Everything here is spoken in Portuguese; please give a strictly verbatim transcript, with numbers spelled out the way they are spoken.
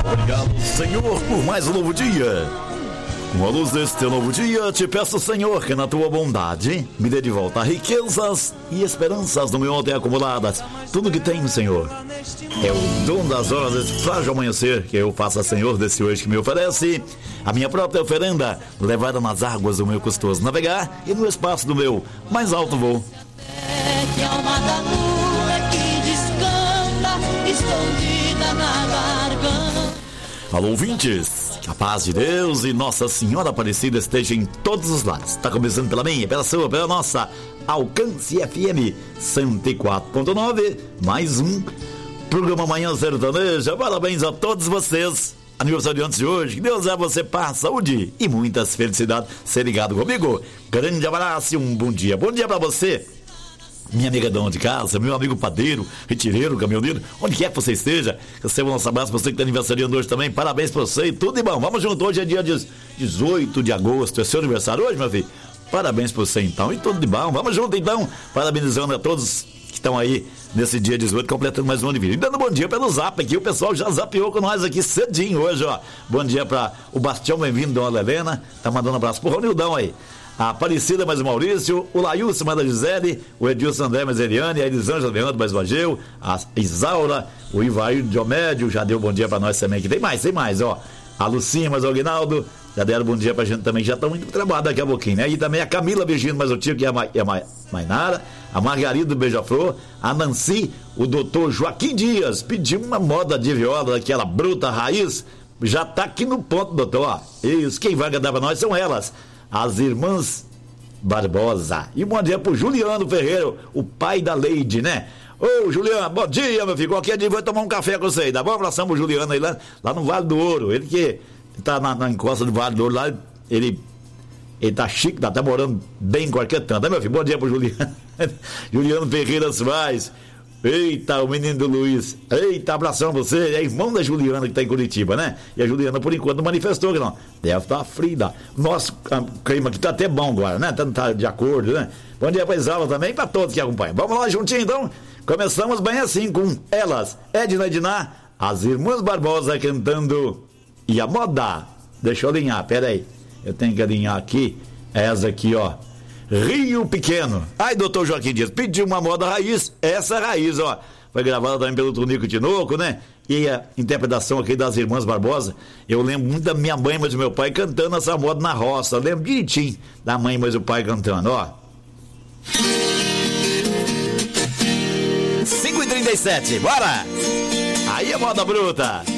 Obrigado, Senhor, por mais um novo dia. Com a luz deste novo dia, te peço, Senhor, que na tua bondade me dê de volta riquezas e esperanças do meu ontem acumuladas. Tudo que tenho, Senhor, é o dom das horas desse frágil amanhecer que eu faça, Senhor, desse hoje que me oferece a minha própria oferenda, levada nas águas do meu custoso navegar e no espaço do meu mais alto voo. É que a alma da lua que descanta, escondida na garganta. Alô, ouvintes! A paz de Deus e Nossa Senhora Aparecida esteja em todos os lares. Está começando pela minha, pela sua, pela nossa Alcance F M cento e quatro ponto nove, mais um programa Manhã Sertaneja. Parabéns a todos vocês, aniversariantes de hoje. Que Deus dê a você paz, saúde e muitas felicidades. Ser ligado comigo. Grande abraço e um bom dia. Bom dia pra você, minha amiga dona de casa, meu amigo padeiro, retireiro, caminhoneiro, onde quer que você esteja. Receba um nosso abraço para você que está aniversariando hoje também. Parabéns para você e tudo de bom. Vamos junto, hoje é dia dezoito de agosto, é seu aniversário hoje, meu filho? Parabéns para você então e tudo de bom. Vamos junto então, parabenizando a todos que estão aí nesse dia dezoito, completando mais um ano de vida. E dando bom dia pelo zap aqui, o pessoal já zapeou com nós aqui cedinho hoje, ó. Bom dia para o Bastião, bem-vindo, dona Helena, tá mandando um abraço pro Ronildão aí. A Aparecida mais o Maurício, o Laílson mais a Gisele, o Edilson André mais a Eliane, a Elisângela Leandro mais o Ageu, a Isaura, o Ivair Diomédio, já deu bom dia pra nós também, que tem mais, tem mais, ó. A Lucinha mais o Aguinaldo, já deram bom dia pra gente também, já estão muito trabalhando daqui a pouquinho, né? E também a Camila Virgínio mais o tio, que é a, Ma, é a Ma, Mainara, a Margarida do Beija-Flor, a Nancy, o doutor Joaquim Dias, pediu uma moda de viola, daquela bruta raiz, já tá aqui no ponto, doutor, ó. Isso, quem vai agradar pra nós são elas, as irmãs Barbosa. E bom dia pro Juliano Ferreira, o pai da Leide, né? Ô, Juliano, bom dia, meu filho. Qualquer dia vou tomar um café com você. Dá bom abração pro Juliano aí lá, lá no Vale do Ouro. Ele que tá na, na encosta do Vale do Ouro lá, ele, ele tá chique, tá, tá morando bem em qualquer tanto, né, meu filho? Bom dia pro Juliano. Juliano Ferreira Soares. Eita, o menino do Luiz. Eita, abração a você. É irmão da Juliana que tá em Curitiba, né? E a Juliana, por enquanto, não manifestou que não. Deve estar frida. Nosso clima aqui tá até bom agora, né? Tá, tá de acordo, né? Bom dia pra Isaura também, pra todos que acompanham. Vamos lá juntinho, então. Começamos bem assim com elas. Edna e Diná, as irmãs Barbosa cantando E a Moda. Deixa eu alinhar, pera aí. Eu tenho que alinhar aqui. Essa aqui, ó. Rio Pequeno. Ai, doutor Joaquim Dias, pediu uma moda raiz, essa raiz, ó. Foi gravada também pelo Tonico Tinoco, né? E a interpretação aqui das irmãs Barbosa. Eu lembro muito da minha mãe, mas do meu pai cantando essa moda na roça. Eu lembro direitinho da mãe, mas o pai cantando, ó. cinco e trinta e sete, bora! Aí é moda bruta.